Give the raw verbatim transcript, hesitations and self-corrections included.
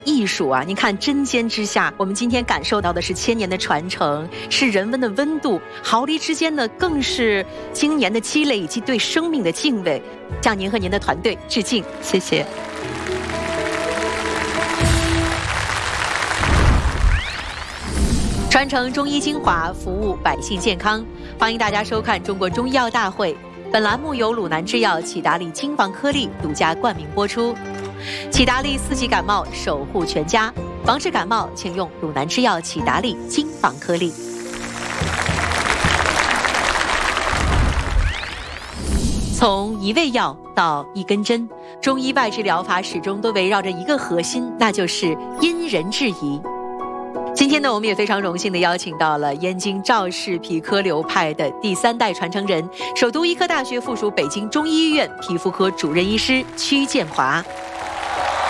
艺术啊！您看针尖之下，我们今天感受到的是千年的传承，是人文的温度，毫厘之间呢，更是经年的积累以及对生命的敬畏。向您和您的团队致敬，谢谢。传承中医精华，服务百姓健康，欢迎大家收看《中国中医药大会》。本栏目由鲁南制药启达利金防颗粒独家冠名播出。启达利四季感冒守护全家，防治感冒请用鲁南制药启达利金防颗粒。从一味药到一根针，中医外治疗法始终都围绕着一个核心，那就是因人制宜。今天呢，我们也非常荣幸地邀请到了燕京赵氏皮科流派的第三代传承人，首都医科大学附属北京中医医院皮肤科主任医师曲建华。